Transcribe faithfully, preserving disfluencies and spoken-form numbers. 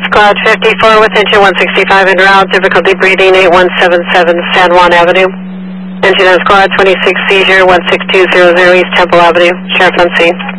Squad fifty-four with engine one sixty-five en route, difficulty breathing eight one seven seven San Juan Avenue. Engine on Squad twenty-six seizure one six two zero zero East Temple Avenue, sheriff on scene.